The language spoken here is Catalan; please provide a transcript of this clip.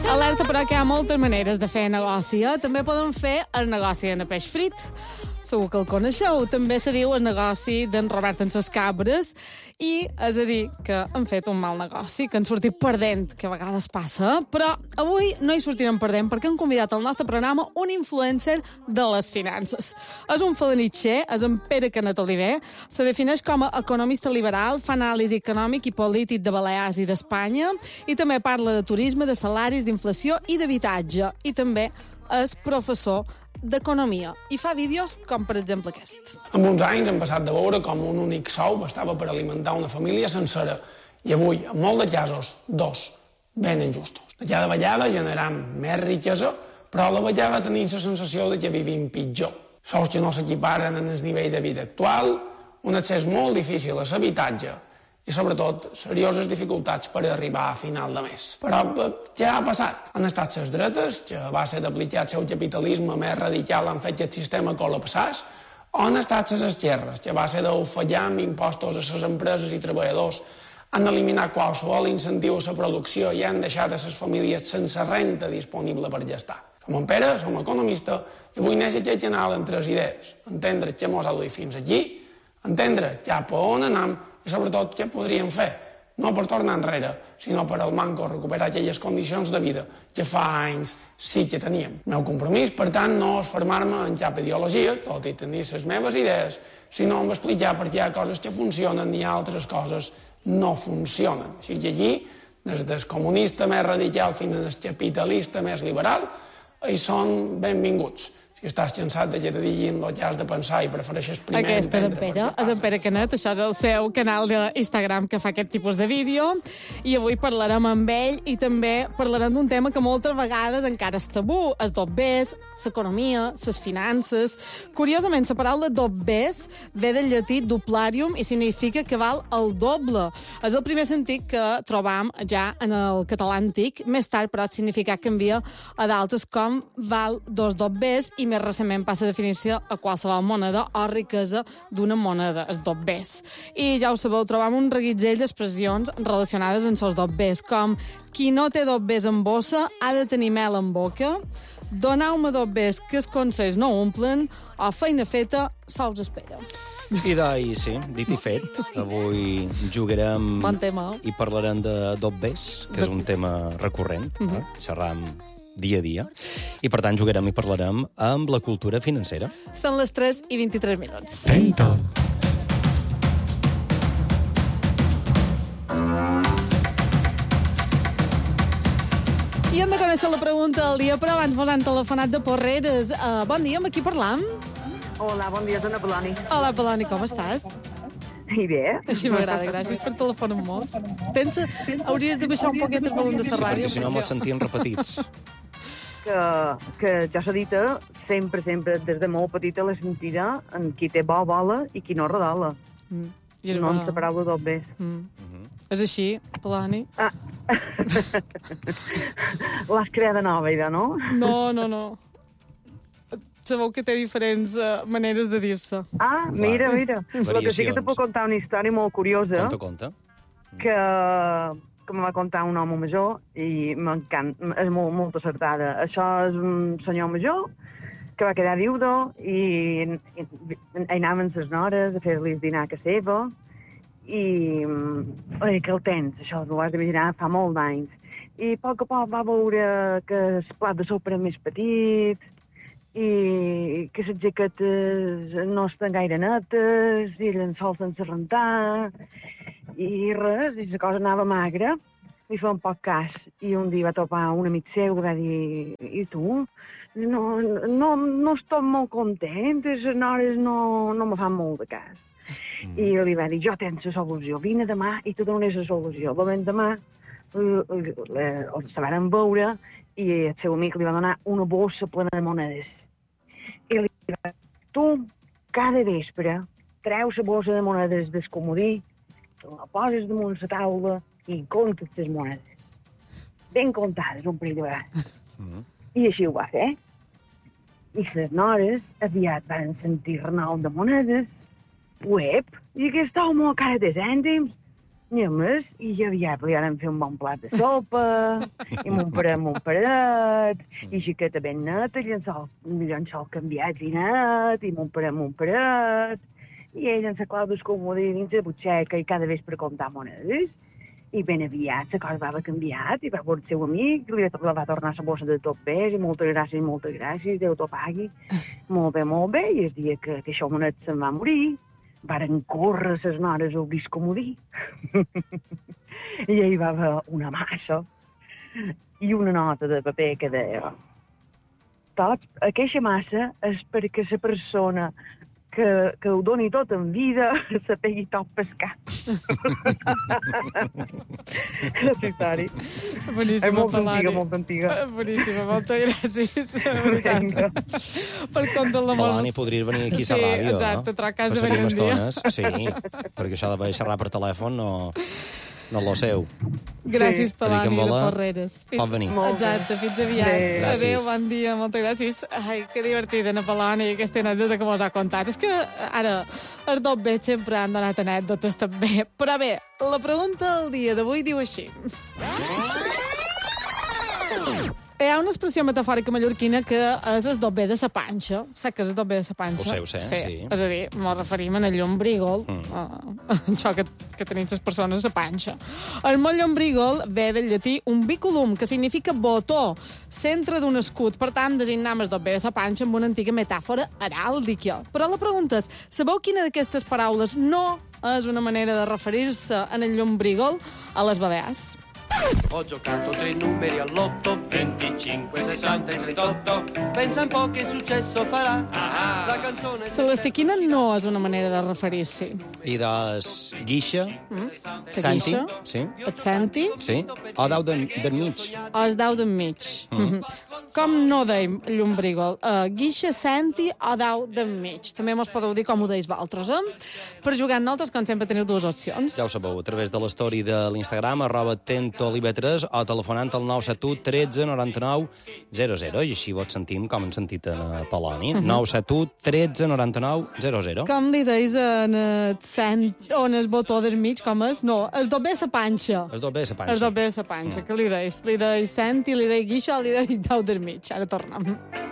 Alerta, però, que hi ha moltes maneres de fer negoci. També podem fer el negoci en el peix frit. Segur que el coneixeu. També se diu el negoci d'en Robert en ses cabres. I és a dir, que han fet un mal negoci, que han sortit perdent, que a vegades passa. Però avui no hi sortirem perdent perquè han convidat al nostre programa un influencer de les finances. És un felanitxer, és en Pere Canet Oliver. Se defineix com a economista liberal, fa anàlisi econòmic i polític de Balears i d'Espanya, i també parla de turisme, de salaris, d'inflació i d'habitatge. I també és professor d'economia i fa vídeos com, per exemple, aquest. En uns anys hem passat de veure com un únic sou bastava per alimentar una família sencera i avui, en molts de casos, dos, ben injustos. De cada vegada generam més riquesa, però a la vegada tenim la sensació de que vivim pitjor. Sous que no s'equiparen en el nivell de vida actual, un accés molt difícil a l'habitatge i, sobretot, serioses dificultats per arribar a final de mes. Però què ha passat? Han estat les dretes, que a base d'aplicar el seu capitalisme més radical han fet que el sistema col·lapsés, o han estat les esquerres, que a base d'ofallar amb impostos a les empreses i treballadors han eliminat qualsevol incentiu a la producció i han deixat a les famílies sense renta disponible per gastar. Som en Pere, som economista, i avui neix aquest canal amb tres idees. Entendre què mos ha duit fins aquí, entendre cap a on anem i, sobretot, què podríem fer, no per tornar enrere, sinó per al manco recuperar aquelles condicions de vida que fa anys sí que teníem. El meu compromís, per tant, no és formar-me en cap ideologia, tot i tenir les meves idees, sinó en explicar per què hi ha coses que funcionen i altres coses no funcionen. Així que aquí, des del comunista més radical fins al capitalista més liberal, hi són benvinguts. Si estàs cansat de que te diguin el que has de pensar i prefereixes primer Aquest és en Pere, és en Pere Canet, això és el seu canal d'Instagram que fa aquest tipus de vídeo, i avui parlarem amb ell i també parlarem d'un tema que moltes vegades encara és tabú, els dobbers, l'economia, les finances. Curiosament, la paraula dobbers ve del llatí duplarium i significa que val el doble. És el primer sentit que trobam ja en el català antic. Més tard, però, el significat canvia a d'altres com val dos dobbers i més recentment passa a definir-se a qualsevol moneda o riquesa d'una moneda, els dobbers. I ja ho sabeu, trobam un reguitzell d'expressions relacionades amb els dobbers, com qui no té dobbers en bossa ha de tenir mel en boca, doneu-me dobbers que els consells no omplen, o feina feta sols espera. I sí, dit i fet, avui jugarem Bon tema. i parlarem de dobbers, que és un tema recurrent, xerram dia a dia, i per tant jugarem i parlarem amb la cultura financera. Són les 3:23 minuts. Tenta. I hem de conèixer la pregunta del dia, però abans mos han telefonat de Porreres. Bon dia, amb qui parlam? Hola, bon dia, Dona Poloni. Hola, Poloni, com estàs? I bé? Així m'agrada, gràcies per telefonar-nos. Hauries de baixar un poquet el volum de la Sí, ràdio. perquè si no mots sentien repetits. Que ja s'ha dit, sempre, des de molt petita l'he sentida en qui té bo vola i qui no redola. I és No bo. en la paraula dobbers. És així, Poloni? Ah. L'has creada nova, idò, no? No. Sabeu que té diferents maneres de dir-se. Ah, mira. El que sí que te Variacions. puc contar una història molt curiosa Conta. que me va contar un home major i m'encanta, és molt acertada. Això és un senyor major que va quedar viudo i anaven les nores a fer-li dinar a casa seva i que el tens, això ho has d'imaginar, fa molt d'anys. I a poc va veure que el plat de sopa era més petit i que les jaquetes no estan gaire netes i llençols sense rentar i res, i la cosa anava magra. Li fa un poc cas i un dia va topar un amic seu que va dir: i tu? No estic molt content, les nores no me fan molt de cas. I li va dir: jo tens la solució, vine demà i te donaré la solució. Demà se van veure i el seu amic li va donar una bossa plena de monedes. I li va dir: tu, cada vespre, treus la bossa de monedes del comodí, la poses damunt la taula i comptes les monedes. Ben comptades, un parell de vegades. I així ho va fer. I les nores aviat van sentir renou de monedes. Uep, i aquest home cara de cèntims. I a més, i ja podíem fer un bon plat de sopa, i mon paret, i xiqueta ben neta, i llençol canviat i net, i mon paret, i ell en la clau del comodí dins la butxaca i cada vespre comptar monedes. I ben aviat la cosa va canviat, i va veure el seu amic, li va tornar la bossa de tot bé, i moltes gràcies, Déu t'ho pagui. Molt bé, i el dia que això monet se'n va morir, varen córrer les nores a obrir el comodí. I ell va haver una massa i una nota de paper que deia: tots, aquesta massa és perquè la persona que ho doni tot en vida se pegui tot pescar. La història. Boníssima, Peloni. Molt antiga. Boníssima, moltes gràcies. Per compte de la Peloni, podries venir aquí a la ràdio, exacte, troc cas de venir venir un dia. Sí, perquè això de xerrar per telèfon no lo seu. Gràcies, Peloni, de voler, Porreres. pot venir. Exacte, fins aviat. Gràcies. Adéu, bon dia, moltes gràcies. Ai, que divertida, Ana Peloni, aquesta anècdota que mos ha contat. És que ara els dos vells sempre han donat anècdotes també. Però bé, la pregunta del dia d'avui diu així. Hi ha una expressió metafòrica mallorquina que és el dobber de sa panxa. Saps què és el dobber de sa panxa? Ho sé, sí. És a dir, ens referim a llombrígol, això que tenim les persones a panxa. El mot llombrígol ve del llatí umbiculum, que significa botó, centre d'un escut. Per tant, designam el dobber de sa panxa amb una antiga metàfora heràldica. Però la pregunta és, sabeu quina d'aquestes paraules no és una manera de referir-se en el llombrígol a les Balears? Ho giocato 3 numeri all'otto, 25, 60 e 38. Pensa un po' che successo farà. La canzone... Celeste, quina no és una manera de referir-s'hi? I des guixa, senti, Guixa? sí, Et senti? sí, o dau del mig. O es dau d'enmig. Com no deim llombrígol? Guixa, senti o dau d'enmig. També mos podeu dir com ho deis vosaltres, Per jugar amb nosaltres, com sempre, teniu dues opcions. Ja ho sabeu, a través de l'story de l'Instagram, @tentolive3, o telefonant al 971 13 99 00. I així vos sentim com hem sentit a Peloni. 971 13 99 00. Com li deis en el botó del mig, com és? No, el dobber sa panxa. Es dobber sa panxa. El dobber sa panxa. Què li deis? Li deis senti, li deis guixa o li deis dau del mig? Ara tornem.